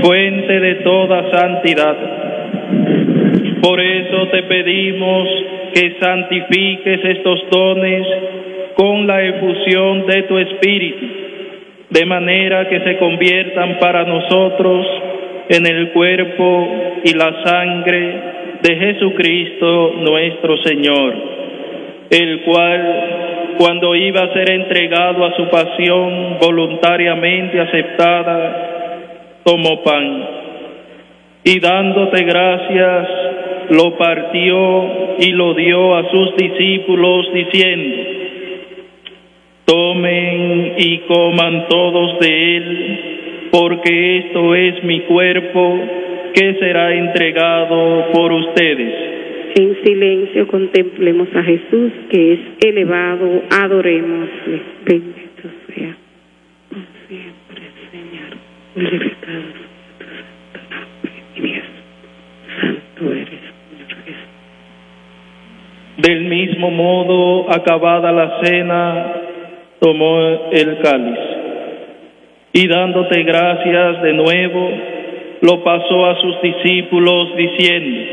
fuente de toda santidad. Por eso te pedimos que santifiques estos dones con la efusión de tu Espíritu, de manera que se conviertan para nosotros en el cuerpo y la sangre de Jesucristo nuestro Señor, el cual, cuando iba a ser entregado a su pasión voluntariamente aceptada, tomó pan y dándote gracias, lo partió y lo dio a sus discípulos diciendo: tomen y coman todos de él, porque esto es mi cuerpo que será entregado por ustedes. En silencio contemplemos a Jesús, que es elevado, adorémosle. Bendito sea por siempre, Señor, glorificado y Dios. Santo eres, Señor Jesús. Del mismo modo, acabada la cena, tomó el cáliz y dándote gracias de nuevo, lo pasó a sus discípulos diciendo: